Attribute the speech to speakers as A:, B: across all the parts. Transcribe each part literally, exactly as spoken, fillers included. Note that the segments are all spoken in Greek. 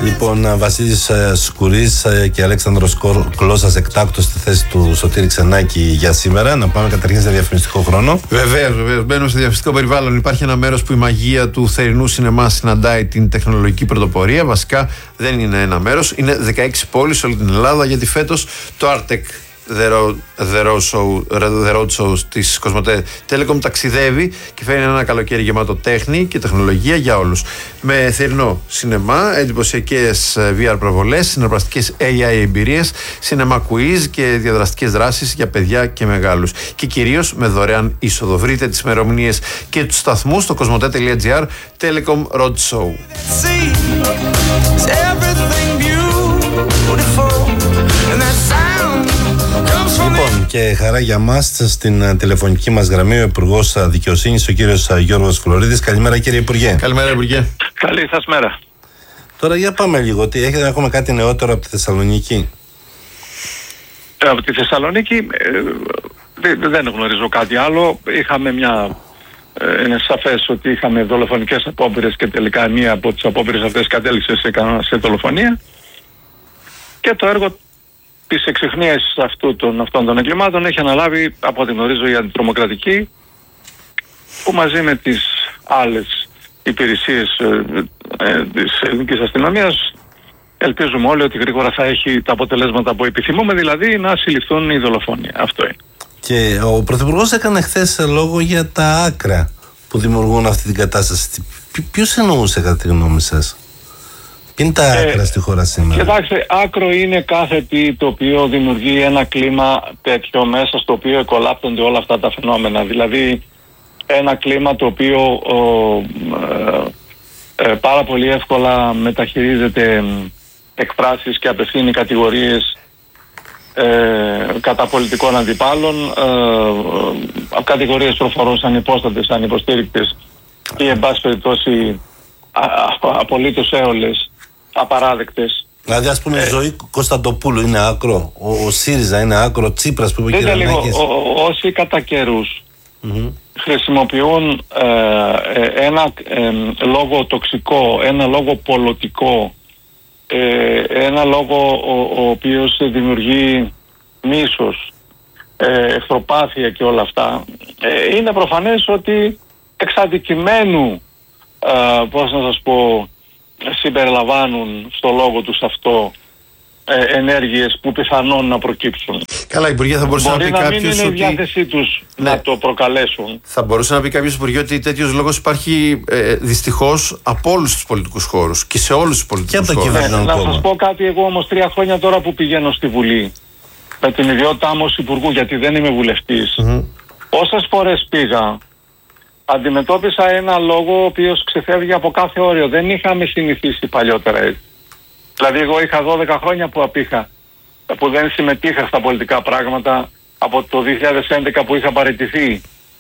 A: Λοιπόν, Βασίλης Σκουρής και Αλέξανδρος Κλώσας εκτάκτος στη θέση του Σωτήρη Ξενάκη για σήμερα. Να πάμε καταρχήν σε διαφημιστικό χρόνο.
B: Βεβαίως, βεβαίως. Μπαίνουμε σε διαφημιστικό περιβάλλον. Υπάρχει ένα μέρος που η μαγεία του θερινού σινεμά συναντάει την τεχνολογική πρωτοπορία. Βασικά δεν είναι ένα μέρος, είναι δεκαέξι πόλεις σε όλη την Ελλάδα, γιατί φέτος το Artec The Road, the road, show, the road Show της Κοσμοτέ Telecom ταξιδεύει και φέρνει ένα καλοκαίρι γεμάτο τέχνη και τεχνολογία για όλους. Με θερινό σινεμά, εντυπωσιακές βι αρ προβολές, συναρπαστικές έι άι εμπειρίες, σινεμά quiz και διαδραστικές δράσεις για παιδιά και μεγάλους. Και κυρίως με δωρεάν είσοδο. Βρείτε τις ημερομηνίες και τους σταθμούς στο κοσμοτέ τελεία τζι άρ. Telecom Road Show.
A: Λοιπόν, και χαρά για μας στην τηλεφωνική μας γραμμή ο Υπουργός Δικαιοσύνης, ο κύριος Γιώργος Φλωρίδης. Καλημέρα, κύριε Υπουργέ.
B: Καλημέρα, Υπουργέ.
C: Καλή σας μέρα.
A: Τώρα για πάμε λίγο. Τι έχετε, έχουμε κάτι νεότερο από τη Θεσσαλονίκη?
C: Από τη Θεσσαλονίκη ε, δεν γνωρίζω κάτι άλλο. Είχαμε μια... Ε, είναι σαφές ότι είχαμε δολοφονικές απόπειρες και τελικά μία από τις απόπειρες αυτές κατέληξε σε, σε δολοφονία. Και το έργο της εξιχνίασης αυτού των, αυτών των εγκλημάτων έχει αναλάβει, από ό,τι γνωρίζω, η Αντιτρομοκρατική, που μαζί με τις άλλες υπηρεσίες ε, ε, της ελληνικής αστυνομίας ελπίζουμε όλοι ότι γρήγορα θα έχει τα αποτελέσματα που επιθυμούμε, δηλαδή να συλληφθούν οι δολοφόνοι. Αυτό είναι.
A: Και ο Πρωθυπουργός έκανε χθες λόγο για τα άκρα που δημιουργούν αυτή την κατάσταση. Ποιος εννοούσε, κατά τη γνώμη σας? Ποια είναι τα άκρα ε, στη χώρα σήμερα?
C: Κοιτάξτε, άκρο είναι κάθε τι το οποίο δημιουργεί ένα κλίμα τέτοιο μέσα στο οποίο εκολάπτονται όλα αυτά τα φαινόμενα. Δηλαδή ένα κλίμα το οποίο ο, ε, ε, πάρα πολύ εύκολα μεταχειρίζεται εκφράσεις και απευθύνει κατηγορίες ε, κατά πολιτικών αντιπάλων, ε, κατηγορίες προφορών σαν υπόστατες, σαν υποστήρικτες ή εν πάση περιπτώσει απολύτως έολες, απαράδεκτες.
A: Δηλαδή, ας πούμε, η ε, ζωή Κωνσταντοπούλου είναι άκρο, ο, ο ΣΥΡΙΖΑ είναι άκρο, Τσίπρας που είπε ο κ. Ρανάκης.
C: Όσοι κατά καιρούς mm-hmm. χρησιμοποιούν ε, ε, ένα ε, λόγο τοξικό, ένα λόγο πολιτικό, ε, ένα λόγο ο, ο οποίος δημιουργεί μίσος, ε, εχθροπάθεια και όλα αυτά, ε, είναι προφανές ότι εξ αντικειμένου, ε, πώς να σας πω, συμπεριλαμβάνουν στο λόγο τους αυτό ε, ενέργειες που πιθανόν να προκύψουν.
B: Καλά, Υπουργέ, θα μπορούσε
C: Μπορεί
B: να πει
C: να
B: κάποιος
C: μην είναι η
B: ότι...
C: διάθεσή τους ναι. να το προκαλέσουν.
B: Θα μπορούσε να πει κάποιος, Υπουργέ, ότι τέτοιος λόγος υπάρχει ε, δυστυχώς από όλους τους πολιτικούς χώρους και σε όλους τους πολιτικούς χώρους.
C: Ναι, να σας πω κάτι, εγώ όμως τρία χρόνια τώρα που πηγαίνω στη Βουλή με την ιδιότητά μου ως Υπουργού, γιατί δεν είμαι βουλευτής, mm-hmm. όσες φορές πήγα αντιμετώπισα ένα λόγο ο οποίος ξεφεύγει από κάθε όριο. Δεν είχαμε συνηθίσει παλιότερα έτσι. Δηλαδή εγώ είχα δώδεκα χρόνια που απήχα, που δεν συμμετείχα στα πολιτικά πράγματα, από το δύο χιλιάδες έντεκα που είχα παραιτηθεί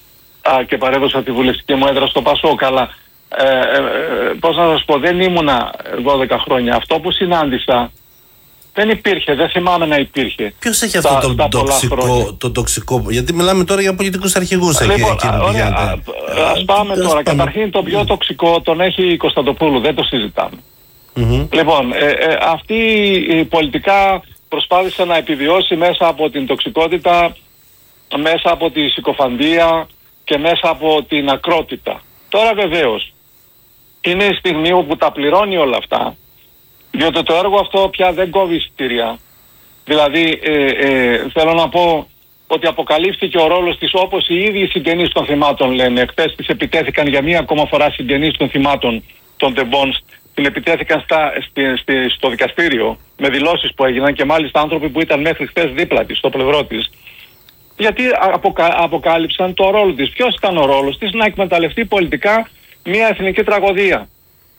C: α, και παρέδωσα τη βουλευτική μου έδρα στο Πασόκ, αλλά ε, ε, ε, πώς να σας πω, δεν ήμουνα δώδεκα χρόνια. Αυτό που συνάντησα δεν υπήρχε, δεν θυμάμαι να υπήρχε.
A: Ποιος έχει αυτό το, το, τοξικό, το τοξικό, γιατί μιλάμε τώρα για πολιτικούς αρχηγούς.
C: Λοιπόν, α, ωραία, α, ας πάμε τώρα. Πάμε. Καταρχήν το πιο τοξικό τον έχει η Κωνσταντοπούλου, δεν το συζητάμε. Mm-hmm. Λοιπόν, ε, ε, αυτή η πολιτικά προσπάθησε να επιβιώσει μέσα από την τοξικότητα, μέσα από τη συκοφαντία και μέσα από την ακρότητα. Τώρα βεβαίως είναι η στιγμή όπου τα πληρώνει όλα αυτά, διότι το έργο αυτό πια δεν κόβει εισιτήρια. Δηλαδή ε, ε, θέλω να πω ότι αποκαλύφθηκε ο ρόλος της, όπως οι ίδιοι συγγενείς των θυμάτων λένε. Εχθές τις επιτέθηκαν για μία ακόμα φορά συγγενείς των θυμάτων των τεμπών, την επιτέθηκαν στα, στη, στη, στο δικαστήριο με δηλώσεις που έγιναν και μάλιστα άνθρωποι που ήταν μέχρι χθες δίπλα της, στο πλευρό της. Γιατί αποκα, αποκάλυψαν το ρόλο της. Ποιος ήταν ο ρόλος της? Να εκμεταλλευτεί πολιτικά μία εθνική τραγωδία,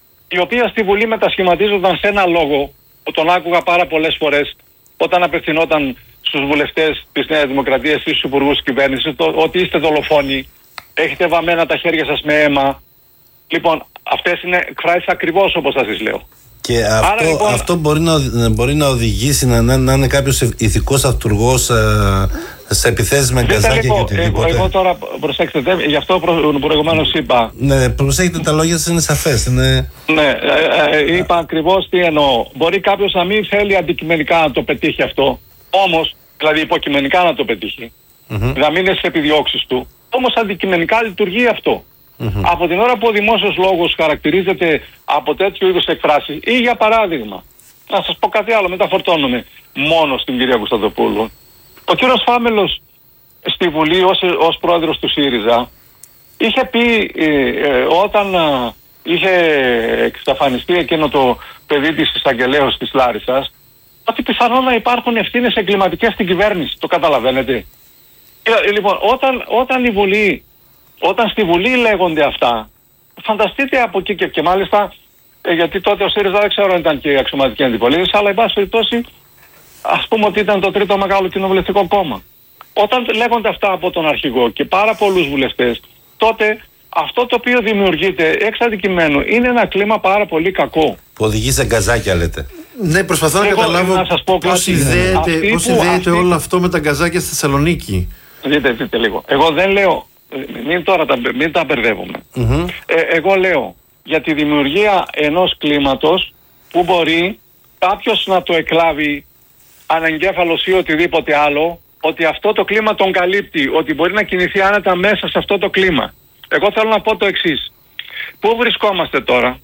C: η οποία στη Βουλή μετασχηματίζονταν σε ένα λόγο που τον άκουγα πάρα πολλές φορές όταν απευθυνόταν στους βουλευτές της Νέας Δημοκρατίας ή στους υπουργούς της κυβέρνησης, το, ότι είστε δολοφόνοι, έχετε βαμμένα τα χέρια σας με αίμα. Λοιπόν, αυτές είναι εκφράσεις ακριβώς όπως θα σας λέω.
A: Και αυτό, Άρα, λοιπόν, αυτό μπορεί, να, μπορεί να οδηγήσει να, να, να είναι κάποιος ηθικός αυτουργός ε, Σε επιθέσεις με γκαζάκια και οτιδήποτε.
C: Εγώ, εγώ τώρα προσέξτε, γι' αυτό προ, προηγουμένως είπα.
A: Ναι, προσέξτε, τα λόγια σας είναι σαφές. Είναι...
C: Ναι, ε, ε, είπα ακριβώς τι εννοώ. Μπορεί κάποιος να μην θέλει αντικειμενικά να το πετύχει αυτό. Όμως, δηλαδή υποκειμενικά να το πετύχει. Mm-hmm. Να μην είναι στις επιδιώξεις του. Όμως αντικειμενικά λειτουργεί αυτό. Mm-hmm. Από την ώρα που ο δημόσιος λόγος χαρακτηρίζεται από τέτοιου είδους εκφράσεις, ή για παράδειγμα, να σας πω κάτι άλλο, μετά φορτώνομαι μόνο στην κυρία Κωνσταντοπούλου. Ο κύριος Φάμελος στη Βουλή ως, ως πρόεδρος του ΣΥΡΙΖΑ είχε πει ε, ε, όταν ε, είχε εξαφανιστεί εκείνο το παιδί της εισαγγελέως της Λάρισσας, ότι πιθανόν να υπάρχουν ευθύνες εγκληματικές στην κυβέρνηση. Το καταλαβαίνετε? Ε, λοιπόν, όταν, όταν η Βουλή, όταν στη Βουλή λέγονται αυτά, φανταστείτε από εκεί και, και μάλιστα, ε, γιατί τότε ο ΣΥΡΙΖΑ δεν ξέρω αν ήταν και η αξιωματική αντιπολίτευση, αλλά εν πάση περιπτώσει, ας πούμε ότι ήταν το τρίτο μεγάλο κοινοβουλευτικό κόμμα. Όταν λέγονται αυτά από τον αρχηγό και πάρα πολλούς βουλευτές, τότε αυτό το οποίο δημιουργείται εξ αντικειμένου είναι ένα κλίμα πάρα πολύ κακό.
A: Που οδηγεί σε γκαζάκια, λέτε.
B: Ναι, προσπαθώ να καταλάβω να σας πω πώς ιδέεται, πώς ιδέεται αυτή... όλο αυτό με τα γκαζάκια στη Θεσσαλονίκη.
C: Δείτε, δείτε λίγο. Εγώ δεν λέω, μην τώρα τα, μην τα μπερδεύουμε. Mm-hmm. Ε, εγώ λέω για τη δημιουργία ενός κλίματος που μπορεί κάποιος να το εκλάβει ανεγκέφαλος ή οτιδήποτε άλλο, ότι αυτό το κλίμα τον καλύπτει, ότι μπορεί να κινηθεί άνετα μέσα σε αυτό το κλίμα. Εγώ θέλω να πω το εξής. Πού βρισκόμαστε τώρα?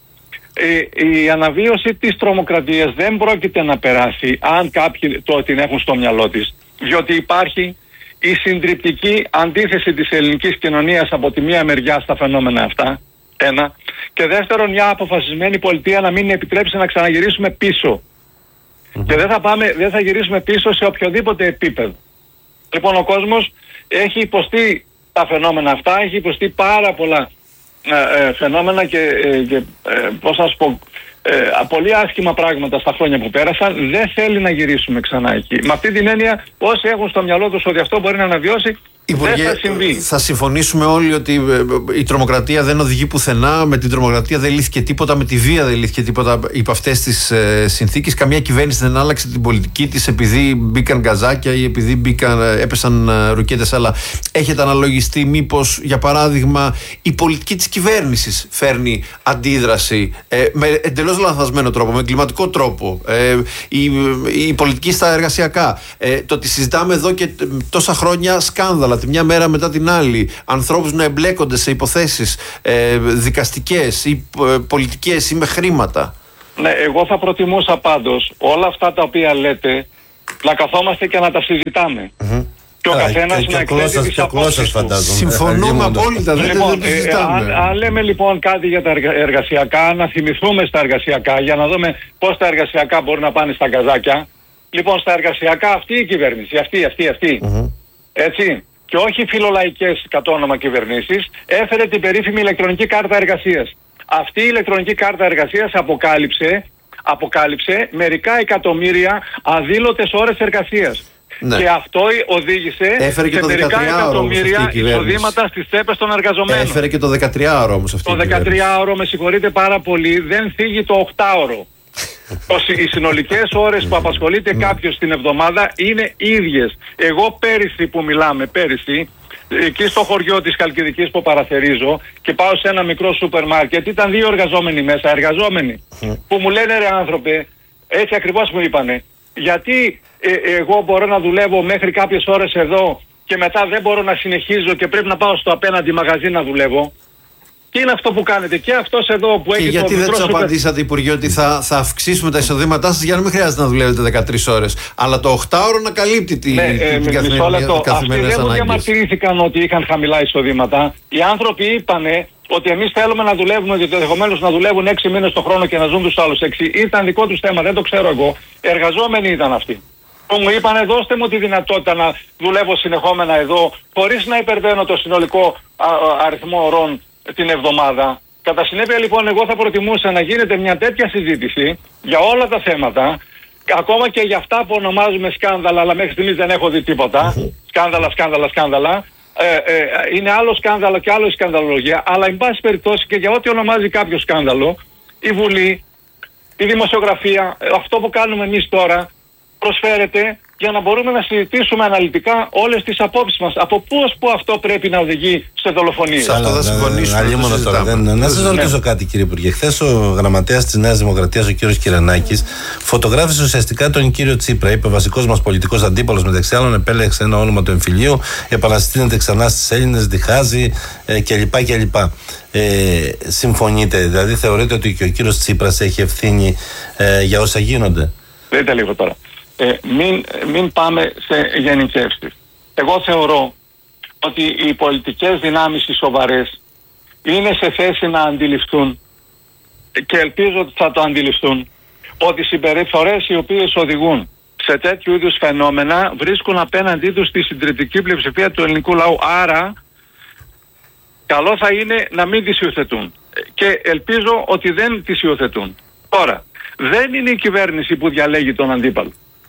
C: Ε, η αναβίωση της τρομοκρατίας δεν πρόκειται να περάσει αν κάποιοι το την έχουν στο μυαλό της. Διότι υπάρχει η συντριπτική αντίθεση της ελληνικής κοινωνίας από τη μία μεριά στα φαινόμενα αυτά. Ένα. Και δεύτερον, μια αποφασισμένη πολιτεία να μην επιτρέψει να ξαναγυρίσουμε πίσω. Mm-hmm. Και δεν θα, πάμε, δεν θα γυρίσουμε πίσω σε οποιοδήποτε επίπεδο. Λοιπόν, ο κόσμος έχει υποστεί τα φαινόμενα αυτά, έχει υποστεί πάρα πολλά ε, ε, φαινόμενα και, ε, και ε, πώς να σου πω, ε, πολύ άσχημα πράγματα στα χρόνια που πέρασαν. Δεν θέλει να γυρίσουμε ξανά εκεί. Με αυτή την έννοια, όσοι έχουν στο μυαλό τους ότι αυτό μπορεί να αναβιώσει,
B: Υπουργέ,
C: δεν θα συμβεί.
B: Θα συμφωνήσουμε όλοι ότι η τρομοκρατία δεν οδηγεί πουθενά. Με την τρομοκρατία δεν λύθηκε τίποτα, με τη βία δεν λύθηκε τίποτα υπό αυτές τις ε, συνθήκες. Καμία κυβέρνηση δεν άλλαξε την πολιτική της επειδή μπήκαν γκαζάκια ή επειδή μπήκαν, έπεσαν ε, ρουκέτες. Αλλά έχετε αναλογιστεί μήπως, για παράδειγμα, η πολιτική της κυβέρνησης φέρνει αντίδραση ε, με εντελώς λανθασμένο τρόπο, με εγκληματικό τρόπο. Ε, η, η πολιτική στα εργασιακά. Ε, το ότι συζητάμε εδώ και τόσα χρόνια σκάνδαλα τη μια μέρα μετά την άλλη, ανθρώπους να εμπλέκονται σε υποθέσεις ε, δικαστικές ή ε, πολιτικές ή με χρήματα.
C: Ναι, εγώ θα προτιμούσα πάντως όλα αυτά τα οποία λέτε να καθόμαστε και να τα συζητάμε. Mm-hmm. Και ο καθένας να εκθέτει τις απόψεις του.
B: Συμφωνούμε απόλυτα, δεν
C: λοιπόν,
B: το συζητάμε.
C: Ε, αν, αν λέμε λοιπόν κάτι για τα εργασιακά, να θυμηθούμε στα εργασιακά για να δούμε πώς τα εργασιακά μπορεί να πάνε στα γκαζάκια. Λοιπόν, στα εργασιακά αυτή η κυβέρνηση, αυτή, αυτή, αυτή. Mm-hmm. Έτσι. Και όχι φιλολαϊκές κατ' όνομα κυβερνήσεις, έφερε την περίφημη ηλεκτρονική κάρτα εργασίας. Αυτή η ηλεκτρονική κάρτα εργασίας αποκάλυψε, αποκάλυψε μερικά εκατομμύρια αδήλωτες ώρες εργασίας. Ναι. Και αυτό οδήγησε
B: έφερε και
C: σε
B: το
C: μερικά εκατομμύρια εισοδήματα στις τσέπες των εργαζομένων.
B: Έφερε και το δεκατριάωρο όμως αυτή.
C: Το δεκατριάωρο, με συγχωρείτε πάρα πολύ, δεν θίγει το οκτάωρο. Οι συνολικές ώρες που απασχολείται κάποιος την εβδομάδα είναι ίδιες. Εγώ πέρυσι που μιλάμε, πέρυσι, εκεί στο χωριό της Χαλκιδικής που παραθερίζω και πάω σε ένα μικρό σούπερ μάρκετ, ήταν δύο εργαζόμενοι μέσα, εργαζόμενοι, που μου λένε ρε άνθρωπε, έτσι ακριβώς μου είπανε, γιατί ε, εγώ μπορώ να δουλεύω μέχρι κάποιες ώρες εδώ και μετά δεν μπορώ να συνεχίζω και πρέπει να πάω στο απέναντι μαγαζί να δουλεύω. Τι είναι αυτό που κάνετε? Και αυτός εδώ που έχει.
B: Και γιατί
C: το
B: δεν τους
C: σούπερ...
B: απαντήσατε, Υπουργέ, ότι θα, θα αυξήσουμε τα εισοδήματά σας για να μην χρειάζεται να δουλεύετε δεκατρείς ώρες, αλλά το οκτάωρο να καλύπτει την,
C: ναι,
B: την,
C: ε,
B: την καθημερινή
C: Αυτοί δεν μου διαμαρτυρήθηκαν ότι είχαν χαμηλά εισοδήματα. Οι άνθρωποι είπανε ότι εμείς θέλουμε να δουλεύουμε, γιατί ενδεχομένως να δουλεύουν έξι μήνες το χρόνο και να ζουν τους άλλους έξι. Ήταν δικό τους θέμα, δεν το ξέρω εγώ. Εργαζόμενοι ήταν αυτοί. Που μου είπανε δώστε μου τη δυνατότητα να δουλεύω συνεχόμενα εδώ, χωρίς να υπερβαίνω το συνολικό α, α, αριθμό ωρών την εβδομάδα. Κατά συνέπεια λοιπόν εγώ θα προτιμούσα να γίνεται μια τέτοια συζήτηση για όλα τα θέματα, ακόμα και για αυτά που ονομάζουμε σκάνδαλα, αλλά μέχρι στιγμής δεν έχω δει τίποτα. Σκάνδαλα, σκάνδαλα, σκάνδαλα. Ε, ε, είναι άλλο σκάνδαλο και άλλο η σκανδαλολογία, αλλά εν πάση περιπτώσει και για ό,τι ονομάζει κάποιο σκάνδαλο, η Βουλή, η δημοσιογραφία, αυτό που κάνουμε εμείς τώρα προσφέρεται για να μπορούμε να συζητήσουμε αναλυτικά όλες τις απόψεις μας. Από πού ως πού αυτό πρέπει να οδηγεί σε δολοφονίες.
B: Αυτό θα συμφωνήσουμε.
A: Να σας ρωτήσω κάτι, κύριε Υπουργέ. Χθες ο γραμματέας της Νέας Δημοκρατίας, ο κύριος Κυρανάκης, φωτογράφησε ουσιαστικά τον κύριο Τσίπρα. Είπε: βασικός μας πολιτικός αντίπαλος, μεταξύ άλλων, επέλεξε ένα όνομα του εμφυλίου, επαναστήνεται ξανά στις Έλληνες, διχάζει ε, κλπ. κλπ. Ε, συμφωνείτε, δηλαδή θεωρείτε ότι και ο κύριος Τσίπρας έχει ευθύνη ε, για όσα γίνονται?
C: Δείτε λίγο τώρα. Ε, μην, μην πάμε σε γενικεύσεις. Εγώ θεωρώ ότι οι πολιτικές δυνάμεις οι σοβαρές είναι σε θέση να αντιληφθούν, και ελπίζω ότι θα το αντιληφθούν, ότι οι συμπεριφορές οι οποίες οδηγούν σε τέτοιου είδους φαινόμενα βρίσκουν απέναντί τους τη συντριπτική πλειοψηφία του ελληνικού λαού. Άρα καλό θα είναι να μην τις υιοθετούν, και ελπίζω ότι δεν τις υιοθετούν. Τώρα, δεν είναι η κυβέρνηση που διαλέγει τον αντίπαλο.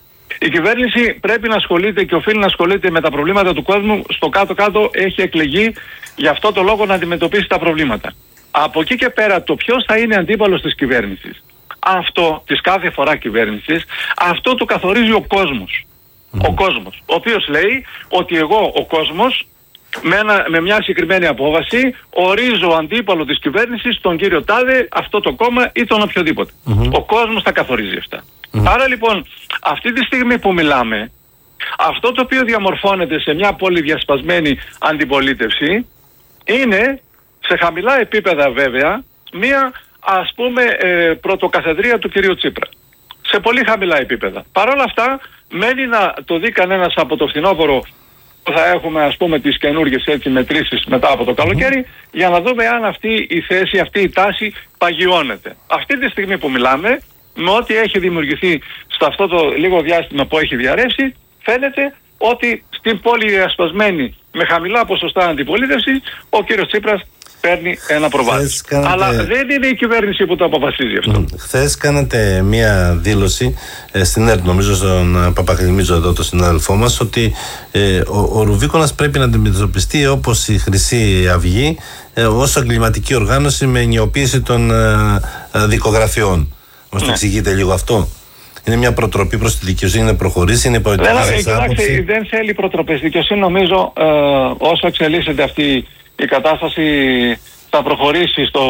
C: Η κυβέρνηση πρέπει να ασχολείται και οφείλει να ασχολείται με τα προβλήματα του κόσμου. Στο κάτω-κάτω έχει εκλεγεί για αυτό το λόγο να αντιμετωπίσει τα προβλήματα. Από εκεί και πέρα, το ποιος θα είναι αντίπαλος της κυβέρνησης, αυτό, της κάθε φορά κυβέρνησης, αυτό το καθορίζει ο κόσμος. Mm. Ο κόσμος, ο οποίος λέει ότι εγώ, ο κόσμος, με, ένα, με μια συγκεκριμένη απόβαση, ορίζω αντίπαλο της κυβέρνησης τον κύριο Τάδε, αυτό το κόμμα ή τον οποιοδήποτε. Mm-hmm. Ο κόσμος τα καθορίζει αυτά. Mm-hmm. Άρα λοιπόν, αυτή τη στιγμή που μιλάμε, αυτό το οποίο διαμορφώνεται σε μια πολυδιασπασμένη αντιπολίτευση είναι, σε χαμηλά επίπεδα βέβαια, μια ας πούμε ε, πρωτοκαθεδρία του κυρίου Τσίπρα. Σε πολύ χαμηλά επίπεδα. Παρ' όλα αυτά, μένει να το δει κανένας από το φθινόπωρο που θα έχουμε ας πούμε τις καινούργιες έτσι μετρήσεις μετά από το καλοκαίρι, mm-hmm. για να δούμε αν αυτή η θέση, αυτή η τάση παγιώνεται. Αυτή τη στιγμή που μιλάμε, με ό,τι έχει δημιουργηθεί στο αυτό το λίγο διάστημα που έχει διαρρεύσει, φαίνεται ότι στην πολυδιασπασμένη με χαμηλά ποσοστά αντιπολίτευση ο κύριος Τσίπρας παίρνει ένα προβάδισμα. Κάνατε... Αλλά δεν είναι η κυβέρνηση που το αποφασίζει αυτό. Mm.
A: Χθες κάνατε μία δήλωση ε, στην ΕΡΤ, νομίζω στον Παπακλημίτζο εδώ, το συνάδελφό μας, ότι ε, ο, ο Ρουβίκονας πρέπει να αντιμετωπιστεί όπως η Χρυσή Αυγή, ε, ως εγκληματική οργάνωση με ενιοποίηση των ε, ε, δικογραφιών. Μας ναι. το εξηγείτε λίγο αυτό? Είναι μια προτροπή προς τη δικαιοσύνη να προχωρήσει, είναι πολιτική άποψη?
C: Δεν θέλει προτροπές. Η δικαιοσύνη, νομίζω, ε, όσο εξελίσσεται αυτή η κατάσταση, θα προχωρήσει στο,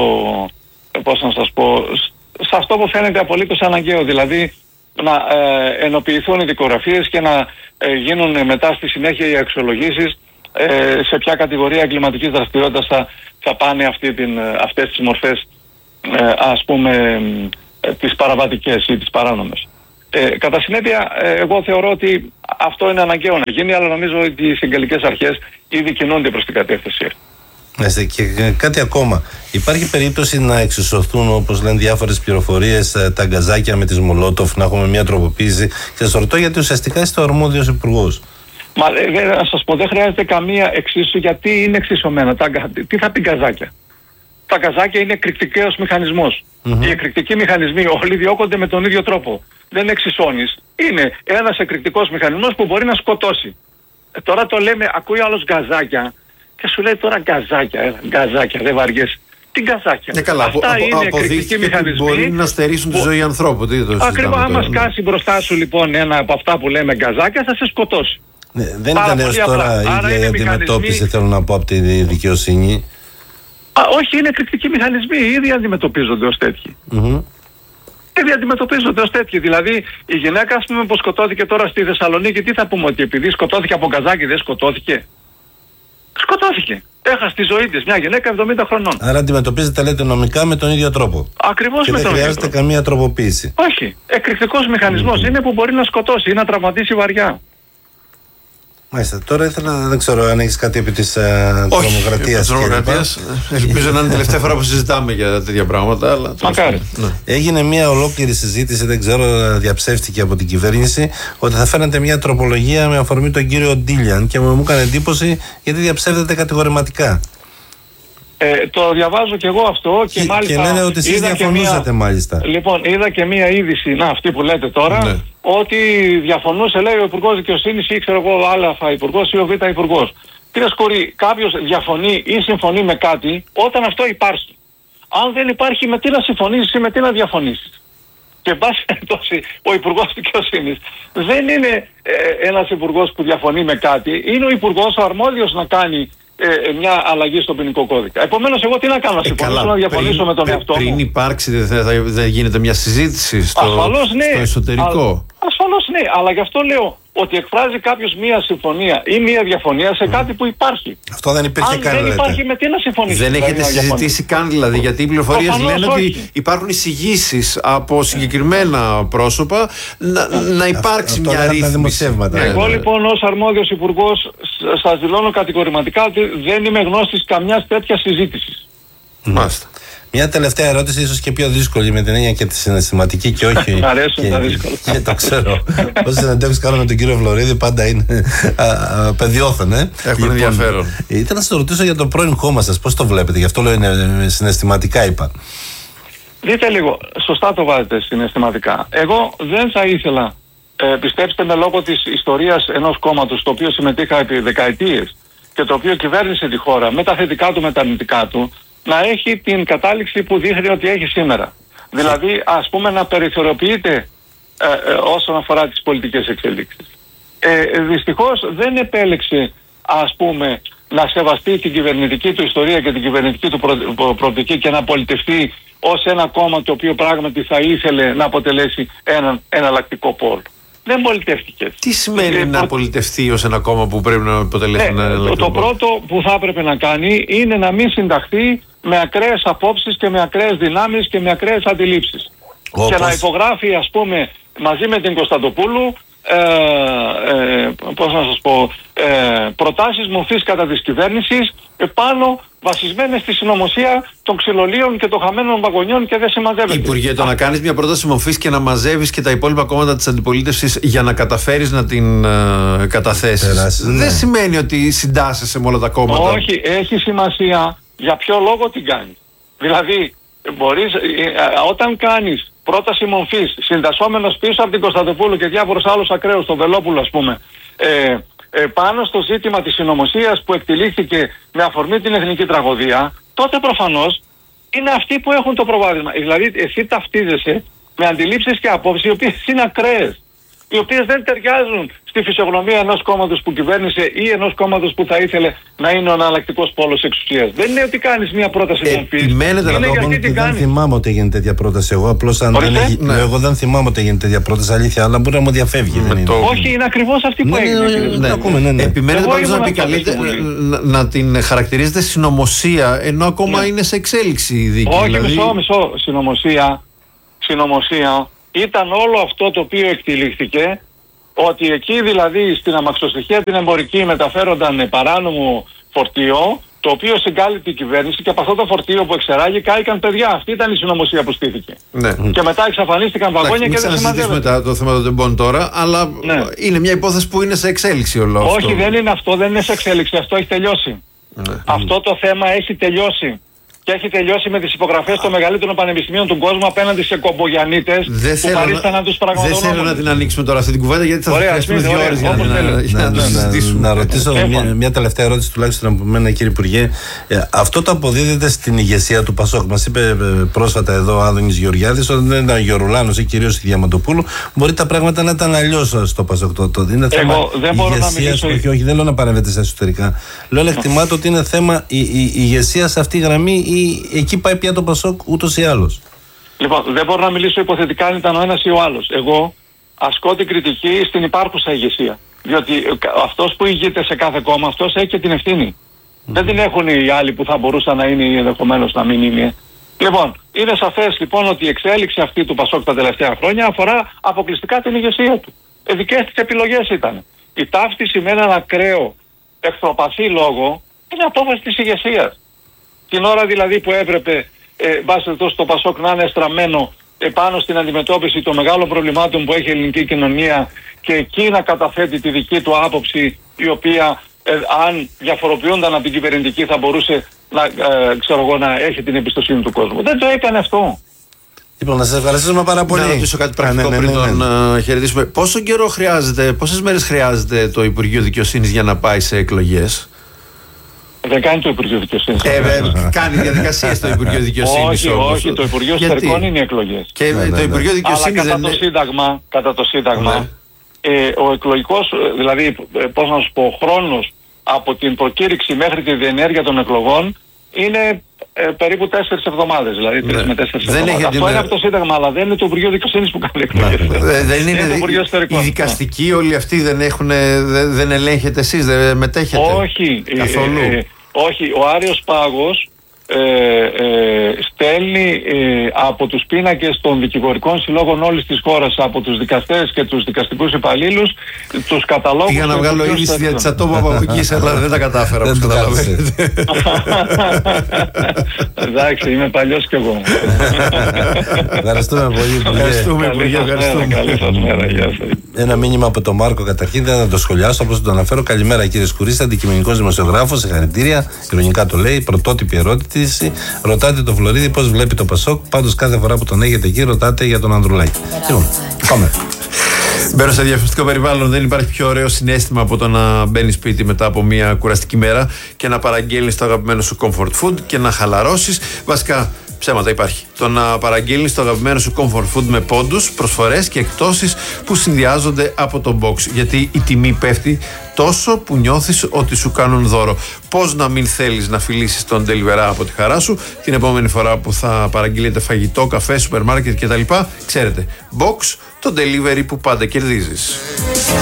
C: πώς να σας πω, σε αυτό που φαίνεται απολύτως αναγκαίο, δηλαδή να ε, ενοποιηθούν οι δικογραφίες και να ε, γίνουν μετά στη συνέχεια οι αξιολογήσεις ε, σε ποια κατηγορία εγκληματικής δραστηριότητας θα, θα πάνε αυτή την, αυτές τις μορφές, ε, ας πούμε, ε, τις παραβατικές ή τις παράνομες. Ε, κατά συνέπεια, ε, εγώ θεωρώ ότι αυτό είναι αναγκαίο να γίνει, αλλά νομίζω ότι οι συγκαλικές αρχές ήδη κινούνται προς την κατεύθυνση.
A: Και κάτι ακόμα. Υπάρχει περίπτωση να εξισωθούν, όπως λένε διάφορες πληροφορίες, τα γκαζάκια με τις Μολότοφ, να έχουμε μια τροποποίηση? Και σας ρωτώ γιατί ουσιαστικά είστε ο αρμόδιος υπουργός.
C: Μα ε, να σας πω, δεν χρειάζεται καμία εξίσου, γιατί είναι εξισωμένα. Τα, τι θα πει γκαζάκια? Τα γκαζάκια είναι εκρηκτικός μηχανισμός. Mm-hmm. Οι εκρηκτικοί μηχανισμοί όλοι διώκονται με τον ίδιο τρόπο. Δεν εξισώνεις. Είναι ένας εκρηκτικός μηχανισμός που μπορεί να σκοτώσει. Ε, τώρα το λέμε, ακούει άλλος γκαζάκια και σου λέει τώρα γκαζάκια, ε, γκαζάκια, δεν βαριέσαι. Τι γκαζάκια?
B: Ναι, καλά,
C: αυτά
B: απο,
C: είναι εκρηκτικοί μηχανισμοί.
B: Μπορεί να στερήσουν που... τη ζωή ανθρώπου.
C: Ακριβώς, άμα σκάσει μπροστά σου λοιπόν ένα από αυτά που λέμε γκαζάκια, θα σε σκοτώσει.
A: Ναι, δεν ήταν έως τώρα η ίδια η αντιμετώπιση, μηχανισμοί... θέλω να πω, από τη δικαιοσύνη.
C: Α, όχι, είναι εκρηκτικοί μηχανισμοί. Οι ίδιοι αντιμετωπίζονται ως τέτοιοι. Mm-hmm. Ήδη αντιμετωπίζονται ως τέτοιοι. Δηλαδή, η γυναίκα, ας πούμε, που σκοτώθηκε τώρα στη Θεσσαλονίκη, τι θα πούμε, ότι επειδή σκοτώθηκε από γκαζάκι δεν σκοτώθηκε? Σκοτώθηκε. Έχασε τη ζωή της μια γυναίκα εβδομήντα χρονών.
A: Άρα αντιμετωπίζεται, λέτε, νομικά με τον ίδιο τρόπο.
C: Ακριβώς με τον ίδιο τρόπο.
A: Και δεν χρειάζεται καμία τροποποίηση.
C: Όχι. Εκρηκτικός μηχανισμός mm-hmm. είναι που μπορεί να σκοτώσει ή να τραυματίσει βαριά.
A: Μάλιστα. Τώρα ήθελα, δεν ξέρω αν έχεις κάτι επί της τρομοκρατίας.
B: Τρομοκρατίας. Ελπίζω να είναι η τελευταία φορά που συζητάμε για τέτοια πράγματα. Αλλά
C: μακάρι.
A: Ναι. Έγινε μια ολόκληρη συζήτηση, δεν ξέρω, διαψεύστηκε από την κυβέρνηση, ότι θα φαίνεται μια τροπολογία με αφορμή τον κύριο Ντίλιαν, και μου έκανε εντύπωση γιατί διαψεύδεται κατηγορηματικά.
C: Ε, το διαβάζω και εγώ αυτό και, και μάλιστα.
A: Και λένε ότι εσείς διαφωνούσατε, μια... μάλιστα.
C: Λοιπόν, είδα και μία είδηση, να αυτή που λέτε τώρα, ναι. ότι διαφωνούσε, λέει, ο Υπουργός Δικαιοσύνης ή ξέρω εγώ, Α Υπουργός ή ο Β Υπουργός. Κύριε Σκουρή, κάποιος διαφωνεί ή συμφωνεί με κάτι όταν αυτό υπάρχει. Αν δεν υπάρχει, με τι να συμφωνήσεις ή με τι να διαφωνήσεις? Και εν πάση περιπτώσει, ο Υπουργός Δικαιοσύνης δεν είναι ε, ένας υπουργός που διαφωνεί με κάτι, είναι ο υπουργός ο αρμόδιος να κάνει ε, μια αλλαγή στον ποινικό κώδικα. Επομένως, εγώ τι να κάνω, να
B: ε,
C: συμφωνήσω,
B: καλά,
C: να διαφωνήσω
B: πριν,
C: με τον εαυτό μου.
B: Πριν υπάρξει, δεν δε, δε γίνεται μια συζήτηση στο,
C: ασφαλώς, ναι.
B: στο εσωτερικό.
C: Α, ασφαλώς ναι, αλλά γι' αυτό λέω ότι εκφράζει κάποιος μία συμφωνία ή μία διαφωνία σε κάτι που υπάρχει.
A: Αυτό δεν υπήρχε
C: Αν
A: καν.
C: δεν υπάρχει, με τι να συμφωνήσει.
B: Δεν έχετε συζητήσει καν δηλαδή, γιατί οι πληροφορίες
C: Προφανώς
B: λένε
C: όχι.
B: ότι υπάρχουν εισηγήσεις από συγκεκριμένα πρόσωπα να, να υπάρξει
A: αυτό
B: μια
A: λένε τα
B: ρύθμιση.
A: δημοσιεύματα.
B: Ναι,
C: Εγώ
B: ναι.
C: λοιπόν ως αρμόδιος υπουργός σ- σας δηλώνω κατηγορηματικά ότι δεν είμαι γνώστης καμιάς τέτοιας συζήτησης.
B: Μάλιστα.
A: Μια τελευταία ερώτηση, ίσως και πιο δύσκολη με την έννοια και τη συναισθηματική και όχι.
C: Μ' αρέσουν
A: και,
C: τα δύσκολα.
A: Και το ξέρω. Όσες συνεντεύξεις κάνω με τον κύριο Βλωρίδη πάντα είναι α, α, παιδιόθεν. Ε.
B: Έχουν ενδιαφέρον.
A: Ήθελα να σας ρωτήσω για το πρώην κόμμα σας, πώς το βλέπετε, γι' αυτό λέω είναι συναισθηματικά είπα.
C: Δείτε λίγο, σωστά το βάζετε συναισθηματικά. Εγώ δεν θα ήθελα, ε, πιστέψτε με, λόγω της ιστορίας ενός κόμματος το οποίο συμμετείχα επί δεκαετίες και το οποίο κυβέρνησε τη χώρα με τα θετικά του, με τα αρνητικά του, να έχει την κατάληξη που δείχνει ότι έχει σήμερα. Δηλαδή, ας πούμε, να περιθωριοποιείται ε, ε, όσον αφορά τις πολιτικές εξελίξεις. Ε, δυστυχώς δεν επέλεξε, ας πούμε, να σεβαστεί την κυβερνητική του ιστορία και την κυβερνητική του προ, προοπτική και να πολιτευτεί ως ένα κόμμα το οποίο πράγματι θα ήθελε να αποτελέσει έναν εναλλακτικό πόλο. Δεν πολιτεύτηκε.
B: Τι σημαίνει
C: ε,
B: να
C: προ...
B: πολιτευτεί ως ένα κόμμα που πρέπει να αποτελέσει
C: ε,
B: ένα
C: το,
B: εναλλακτικό
C: το
B: πόλο?
C: πρώτο που θα έπρεπε να κάνει είναι να μην συνταχθεί με ακραίες απόψεις και με ακραίες δυνάμεις και με ακραίες αντιλήψεις.
A: Όπως...
C: Και να υπογράφει, ας πούμε, μαζί με την Κωνσταντοπούλου ε, ε, πώς να σας πω, ε, προτάσεις μορφής κατά της κυβέρνησης επάνω βασισμένες στη συνωμοσία των ξυλολίων και των χαμένων βαγονιών και δεν συμμαζεύεται.
B: Υπουργέ, το να κάνεις μια πρόταση μορφής και να μαζεύεις και τα υπόλοιπα κόμματα της αντιπολίτευσης για να καταφέρεις να την ε, καταθέσεις,
A: Περάσεις,
B: δεν
A: ναι.
B: σημαίνει ότι συντάσσεσαι με όλα τα κόμματα.
C: Όχι, έχει σημασία για ποιο λόγο την κάνεις. Δηλαδή, μπορείς, ε, ε, όταν κάνεις πρόταση μορφής συντασσόμενος πίσω από την Κωνσταντοπούλου και διάφορους άλλους ακραίους, τον Βελόπουλο ας πούμε, ε, ε, πάνω στο ζήτημα της συνωμοσίας που εκτελήθηκε με αφορμή την εθνική τραγωδία, τότε προφανώς είναι αυτοί που έχουν το προβάδισμα. Δηλαδή, εσύ ταυτίζεσαι με αντιλήψεις και απόψεις οι οποίες είναι ακραίες, οι οποίες δεν ταιριάζουν στη φυσιογνωμία ενός κόμματος που κυβέρνησε ή ενός κόμματος που θα ήθελε να είναι ο αναλλακτικός πόλος εξουσίας. Δεν είναι ότι κάνεις μια πρόταση μορφής.
B: Επιμένετε να
C: Είναι
B: το
C: γιατί
A: Δεν
C: την κάνεις.
A: θυμάμαι ότι έγινε τέτοια πρόταση. Εγώ απλώς αν δεν
C: Ορίστε.
A: έχει,
B: Ναι.
A: εγώ δεν θυμάμαι ότι έγινε τέτοια πρόταση, αλήθεια, αλλά μπορεί να μου διαφεύγει.
B: Με
A: δεν είναι.
B: το-
C: Όχι, είναι ακριβώς αυτή που
A: Ναι, ναι,
C: έγινε.
A: ναι,
C: κύριε
A: ναι.
C: Ζουμπά.
A: Το ακούμε, ναι, ναι.
B: Επιμένετε
C: Εγώ
B: πάντως να
C: ήμουν
B: επικαλείτε,
C: τότε στη Βουλή.
B: να, να την χαρακτηρίζετε συνωμοσία, ενώ ακόμα
C: Ναι.
B: είναι σε εξέλιξη η δίκη.
C: Όχι,
B: δηλαδή...
C: μισό, μισό. Συνωμοσία, συνωμοσία ήταν όλο αυτό το οποίο εκτελήχθηκε, ότι εκεί δηλαδή στην αμαξοστοιχεία την εμπορική μεταφέρονταν παράνομο φορτίο, το οποίο συγκάλυπτε η κυβέρνηση και από αυτό το φορτίο που εξεράγει κάηκαν παιδιά. Αυτή ήταν η συνωμοσία που στήθηκε.
B: Ναι.
C: Και μετά εξαφανίστηκαν βαγόνια
B: Μην
C: και δεν
B: ξανασυζητήσουμε
C: συμμαζεύεται.
B: τα- το θέμα των τεμπών τώρα, αλλά
C: Ναι.
B: είναι μια υπόθεση που είναι σε εξέλιξη όλο αυτό.
C: Όχι, δεν είναι αυτό, δεν είναι σε εξέλιξη. Αυτό έχει τελειώσει.
B: Ναι.
C: Αυτό το θέμα έχει τελειώσει. Και έχει τελειώσει με τις υπογραφές των μεγαλύτερων πανεπιστημίων του κόσμου απέναντι σε κομπογιαννίτες
B: Δεν
C: που
B: θέλω,
C: παρίσταναν
B: να,
C: τους
B: δεν θέλω να
C: πραγματογνώμονες.
B: την ανοίξουμε τώρα αυτή την κουβέντα, γιατί θα
C: Ωραία,
B: χρειαστούμε
C: ας
B: δύο
C: πούμε,
B: ώρες για
C: ωραία,
B: να,
C: όπως
B: την-
C: θέλετε.
B: για να
A: Να,
B: το
A: να,
B: συζητήσουμε.
A: να ρωτήσω
C: Εύκολα.
A: μια, μια τελευταία ερώτηση τουλάχιστον από μένα, κύριε Υπουργέ. Ε, αυτό το αποδίδεται στην ηγεσία του Πασόκ. Μας είπε ε, πρόσφατα εδώ ο Άδωνης Γεωργιάδης, όταν δεν ήταν Γερουλάνος ή κυρίως η Διαμαντοπούλου, μπορεί τα πράγματα να ήταν αλλιώς στο Πασόκ. Το, το, είναι θέμα
C: Εγώ δεν μπορώ να
A: ηγεσίας,
C: μιλήσω-
A: όχι, όχι, δεν λέω να παρεμβαίνετε στα εσωτερικά. Λέω, αλλά εκτιμάτε ότι είναι θέμα η, η, η ηγεσία σε αυτή η γραμμή ή εκεί πάει πια το Πασόκ ούτως ή άλλως.
C: Λοιπόν, δεν μπορώ να μιλήσω υποθετικά αν ήταν ο ένας ή ο άλλος. Εγώ ασκώ την κριτική στην υπάρχουσα ηγεσία. Διότι ε, αυτός που ηγείται σε κάθε κόμμα, αυτός έχει και την ευθύνη. Δεν την έχουν οι άλλοι που θα μπορούσαν να είναι ή ενδεχομένως να μην είναι. Λοιπόν, είναι σαφές λοιπόν ότι η εξέλιξη αυτή του Πασόκ τα τελευταία χρόνια αφορά αποκλειστικά την ηγεσία του. Ε, δικές της επιλογές ήταν. Η ταύτιση με έναν ακραίο εχθροπαθή λόγο είναι απόφαση της ηγεσίας. Την ώρα δηλαδή που έπρεπε ε, βάσει το Πασόκ να είναι στραμμένο επάνω στην αντιμετώπιση των μεγάλων προβλημάτων που έχει η ελληνική κοινωνία και εκεί να καταθέτει τη δική του άποψη, η οποία ε, αν διαφοροποιούνταν από την κυβερνητική θα μπορούσε να, ε, ξέρω εγώ, να έχει την εμπιστοσύνη του κόσμου. Δεν το έκανε αυτό.
A: Λοιπόν, να σας ευχαριστήσουμε πάρα πολύ.
B: Να ρωτήσω κάτι πρακτικό
A: Ναι, ναι, ναι,
B: πριν
A: ναι,
B: τον
A: ναι.
B: ε, χαιρετήσουμε. Πόσο καιρό χρειάζεται, πόσες μέρες χρειάζεται το Υπουργείο Δικαιοσύνης για να πάει σε εκλογές?
C: Δεν κάνει το Υπουργείο Δικαιοσύνης.
B: Ε, ε, κάνει διαδικασία στο Υπουργείο Δικαιοσύνης.
C: Όχι,
B: όμως.
C: όχι, το Υπουργείο Εσωτερικών είναι οι εκλογές.
B: Και ναι, το
A: ναι,
B: Υπουργείο
A: ναι.
B: Δικαιοσύνης
C: Αλλά κατά
B: δεν
C: το Σύνταγμα, κατά το Σύνταγμα
B: Ναι.
C: ε, ο εκλογικός, δηλαδή ε, πώς να σου πω, ο χρόνος από την προκήρυξη μέχρι τη διενέργεια των εκλογών είναι ε, περίπου τέσσερις εβδομάδες, δηλαδή τρεις
B: Ναι.
C: με τέσσερις
B: Δεν
C: εβδομάδες.
B: έχει
C: Αυτό
B: την-
C: είναι από το Σύνταγμα, αλλά δεν είναι το Υπουργείο Δικαιοσύνης που κάνει εκλογές.
B: Ε, δεν είναι,
C: το Υπουργείο Εσωτερικών.
B: οι δικαστικοί όλοι αυτοί δεν έχουν, δεν, δεν ελέγχετε εσείς, δεν μετέχετε.
C: Όχι,
B: Καθόλου.
C: ε, ε, όχι, ο Άριος Πάγος ε, ε, στέλνει ε, από τους πίνακες των δικηγορικών συλλόγων όλης της χώρας, από τους δικαστές και τους δικαστικούς υπαλλήλους, τους καταλόγους.
B: Πήγα να
C: των
B: βγάλω
C: Υπουργείων
B: είδηση για
C: Εσωτερικών.
B: τσατόπα από εκεί, αλλά δεν τα κατάφερα, όπως
A: Δεν το
B: καταλαβαίνετε.
C: Εντάξει, είμαι παλιός κι εγώ.
A: Ευχαριστούμε πολύ. Υπουργέ.
B: Ευχαριστούμε,
C: Καλή
B: Υπουργέ,
C: σας μέρα,
B: ευχαριστούμε.
C: καλή σας μέρα, γεια σας.
A: Ένα μήνυμα από τον Μάρκο καταρχήν, δεν θα το σχολιάσω όπως το αναφέρω. Καλημέρα κύριε Σκουρίστα, αντικειμενικός δημοσιογράφος, συγχαρητήρια. Ειρωνικά το λέει, πρωτότυπη ερώτηση. Ρωτάτε τον Φλωρίδη πώς βλέπει το Πασόκ. Πάντως κάθε φορά που τον έχετε εκεί, ρωτάτε για τον Ανδρουλάκη. Λοιπόν, πάμε.
B: Μπαίνω σε διαφημιστικό περιβάλλον. Δεν υπάρχει πιο ωραίο συναίσθημα από το να μπαίνει σπίτι μετά από μια κουραστική μέρα και να παραγγέλνεις το αγαπημένο σου comfort food και να χαλαρώσεις. Βασικά, ψέματα υπάρχει. Το να παραγγέλνεις το αγαπημένο σου comfort food με πόντους, προσφορές και εκπτώσεις που συνδυάζονται από το box. Γιατί η τιμή πέφτει τόσο που νιώθεις ότι σου κάνουν δώρο. Πώς να μην θέλεις να φιλήσεις τον Deliveroo από τη χαρά σου την επόμενη φορά που θα παραγγείλετε φαγητό, καφέ, σούπερ μάρκετ κτλ. Ξέρετε, box, το delivery που πάντα κερδίζεις.